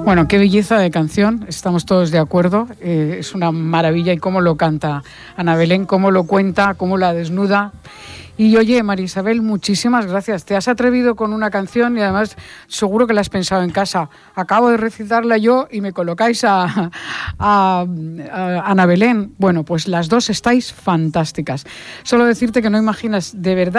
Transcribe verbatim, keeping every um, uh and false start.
Bueno, qué belleza de canción, estamos todos de acuerdo, eh, es una maravilla y cómo lo canta Ana Belén, cómo lo cuenta, cómo la desnuda. Y oye, María Isabel, muchísimas gracias. Te has atrevido con una canción y además seguro que la has pensado en casa. Acabo de recitarla yo y me colocáis a, a, a Ana Belén. Bueno, pues las dos estáis fantásticas. Solo decirte que no imaginas de verdad